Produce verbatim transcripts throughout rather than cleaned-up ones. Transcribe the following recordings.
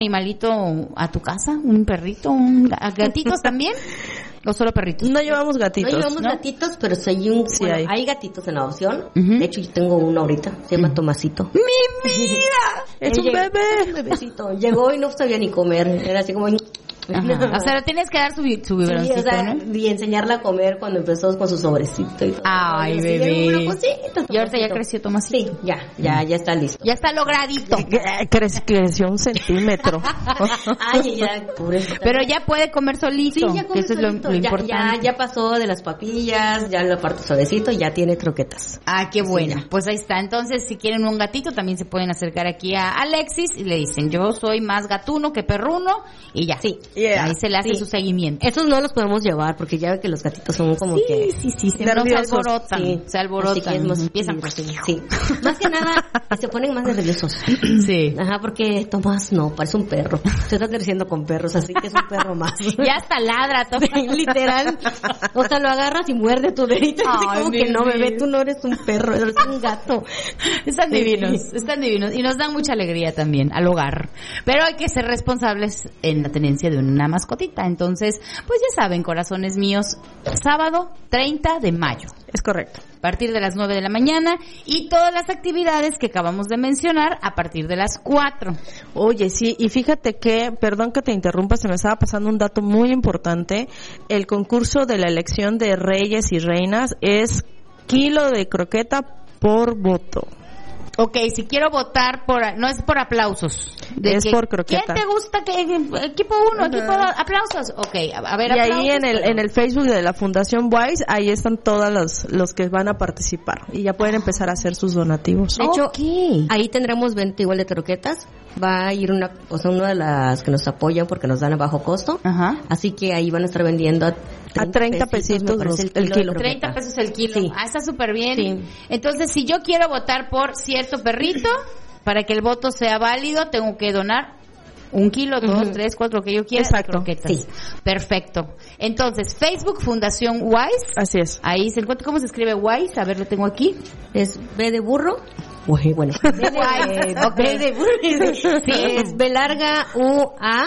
animalito a tu casa? ¿Un perrito? ¿Un gatitos también? ¿O solo perritos? No llevamos gatitos. No llevamos ¿no? gatitos, pero si hay un... Sí bueno, hay. hay gatitos en adopción. Uh-huh. De hecho, yo tengo uno ahorita. Se llama uh-huh. Tomasito. ¡Mi vida! ¡Es un llegó, bebé! Es un bebecito. Llegó y no sabía ni comer. Era así como... Ajá. O sea, le tienes que dar su, su biberoncito, sí, o sea, ¿no? Y enseñarla a comer cuando empezó con su sobrecito y todo. Ay, y bebé. Una cosita, Y ahorita ya creció Tomasito. Sí, ya, ya, ya está listo. Ya está logradito. Cre- creció un centímetro. Ay, ya, pobrecita. Pero ya puede comer solito. Sí, ya come Eso solito. es lo, lo ya, importante. ya, ya pasó de las papillas, ya la parte suavecito, ya tiene croquetas. Ah, qué bueno. Sí, pues ahí está. Entonces, si quieren un gatito, también se pueden acercar aquí a Alexis y le dicen, yo soy más gatuno que perruno, y ya. Sí. Yeah. Ahí se le hace Sí. su seguimiento. Esos no los podemos llevar porque ya ve que los gatitos son como Sí, que... sí, sí, se, no, se alborotan, sí. se alborotan, Así que es más, empiezan pues, sí. Más que nada, se ponen más nerviosos. Sí. Ajá, porque Tomás no, parece un perro. Se está creciendo con perros, así que es un perro más. Ya hasta ladra, Tomás. Literal. O sea, lo agarras y muerde tu dedito. Ay, Como que no, bebé. bebé, tú no eres un perro, eres un gato. Están Sí. divinos, están divinos y nos dan mucha alegría también al hogar. Pero hay que ser responsables en la tenencia de una mascotita. Entonces, pues ya saben, corazones míos, sábado treinta de mayo. Es correcto. A partir de las nueve de la mañana y todas las actividades que acabamos de mencionar a partir de las cuatro. Oye, sí, y fíjate que, perdón que te interrumpa, se me estaba pasando un dato muy importante. El concurso de la elección de reyes y reinas es kilo de croqueta por voto. Ok, si quiero votar por, no es por aplausos. De Es que, por croqueta. ¿Quién te gusta? Que, equipo uno, Ajá. equipo dos, aplausos. Ok, a, a ver, Y aplausos. ahí en el pero- en el Facebook de la Fundación Wise, ahí están todos los, los que van a participar. Y ya pueden empezar a hacer sus donativos. De hecho, Ok. ahí tendremos venta igual de croquetas. Va a ir una, o sea, una de las que nos apoyan porque nos dan a bajo costo. Ajá. Así que ahí van a estar vendiendo a A treinta pesitos me parece, los- el de kilo. croqueta. treinta pesos el kilo. Sí. Ah, está súper bien. Sí. Entonces, si yo quiero votar por cierto perrito, para que el voto sea válido, tengo que donar un kilo, dos, Ujú. tres, cuatro, lo que yo quiera. Exacto. De croquetas. Sí. Perfecto. Entonces, Facebook Fundación Wise. Así es. Ahí se encuentra, ¿cómo se escribe Wise? A ver, lo tengo aquí. Es B de burro. Uy, bueno. B de, Wise, ok. B de burro. Sí, es B larga U A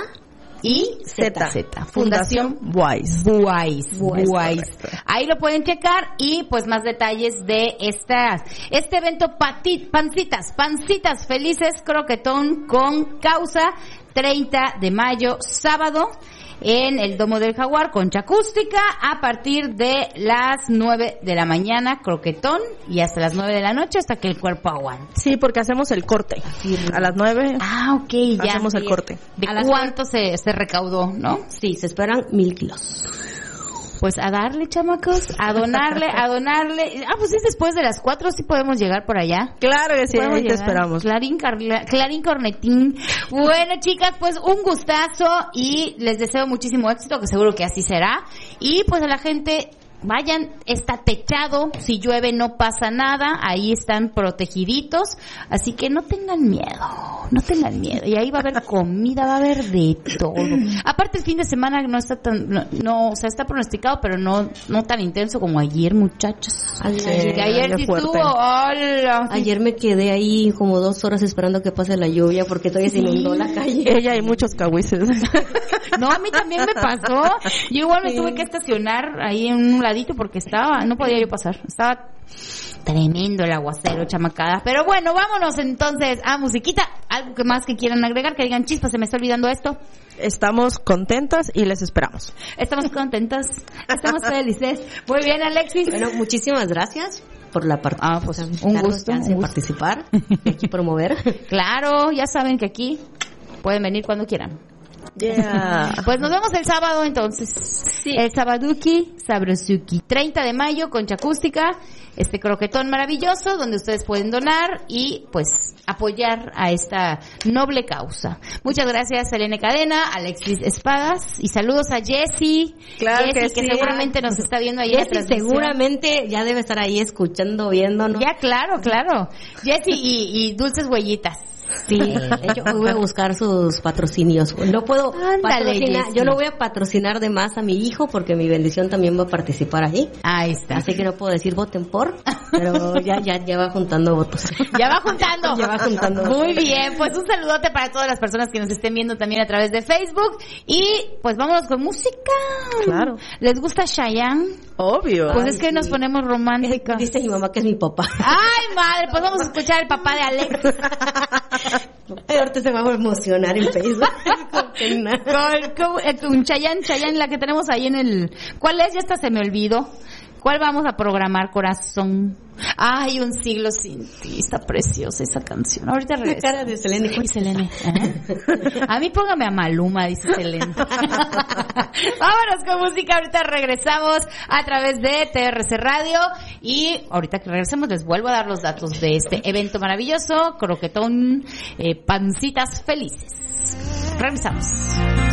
Y Z. Z. Fundación Wise. Wise, Wise, Wise. Ahí lo pueden checar y pues más detalles de estas, este evento pati, pancitas, pancitas felices, croquetón con causa, treinta de mayo, sábado, en el Domo del Jaguar, concha acústica, a partir de las nueve de la mañana, croquetón, y hasta las nueve de la noche, hasta que el cuerpo aguante. Sí, porque hacemos el corte. A las nueve Ah, ok, ya. hacemos el corte. ¿De A las cuánto se, se recaudó, no? Sí, se esperan mil kilos. Pues a darle, chamacos, a donarle, a donarle. Ah, pues es después de las cuatro, sí podemos llegar por allá. Claro que sí, Podemos ahí te llegar. esperamos. Clarín, Carla- Clarín Cornetín. Bueno, chicas, pues un gustazo y les deseo muchísimo éxito, que seguro que así será. Y pues a la gente, vayan, está techado, si llueve no pasa nada, ahí están protegiditos, así que no tengan miedo, no tengan miedo, y ahí va a haber comida, va a haber de todo. Aparte el fin de semana no está tan, no, no, o sea, está pronosticado, pero no no tan intenso como ayer, muchachos. Ay, Sí. ayer, Que ayer qué sí fuerte. estuvo, hola. ayer me quedé ahí como dos horas esperando que pase la lluvia porque todavía se inundó la calle. Ella hay muchos cahuices. No, a mí también me pasó. Yo igual me tuve que estacionar ahí en un ladito porque estaba, no podía yo pasar. Estaba tremendo el aguacero, chamacada. Pero bueno, vámonos entonces a musiquita. Algo que más que quieran agregar, que digan chispas, se me está olvidando esto. Estamos contentas y les esperamos. Estamos contentas, estamos felices. Muy bien, Alexis. Bueno, muchísimas gracias por la parte. Ah, pues, un gusto, un gusto. participar y aquí promover. Claro, ya saben que aquí pueden venir cuando quieran. Yeah. Pues nos vemos el sábado entonces. Sí. El Sabaduki Sabrosuki, treinta de mayo, concha acústica, este croquetón maravilloso donde ustedes pueden donar y pues apoyar a esta noble causa. Muchas gracias, Selene Cadena, Alexis Espadas, y saludos a Jessie. Claro Jessie, que que sí. seguramente nos está viendo ahí en la Jessy transmisión. seguramente ya debe estar ahí escuchando, viéndonos. Ya, claro, claro. Jessie y, y dulces huellitas. Sí. De hecho, hoy voy a buscar sus patrocinios. No puedo Ándale, patrocinar, Jessie. yo no voy a patrocinar de más a mi hijo porque mi bendición también va a participar ahí. Ahí está. Así que no puedo decir voten por, pero ya ya ya va juntando votos. Ya va juntando. Ya va juntando votos. Muy bien, pues un saludote para todas las personas que nos estén viendo también a través de Facebook. Y pues vámonos con música. Claro. ¿Les gusta Chayanne? Obvio. Pues Ay, es que sí. nos ponemos románticas. Dice mi mamá que es mi papá. Ay, madre, pues vamos a escuchar el papá de Alex. Ay, ahorita se va a emocionar en Facebook. Con pena. Con, con, eh, con Chayanne, Chayanne, la que tenemos ahí en el... ¿Cuál es? Ya hasta se me olvidó. ¿Cuál vamos a programar, corazón? Ay, un siglo sin ti. Está preciosa esa canción. Ahorita La regreso. cara de Selene. Ay, Selene. ¿Eh? A mí póngame a Maluma, dice Selene. Vámonos con música. Ahorita regresamos a través de T R C Radio. Y ahorita que regresemos les vuelvo a dar los datos de este evento maravilloso. Croquetón, eh, pancitas felices. Regresamos.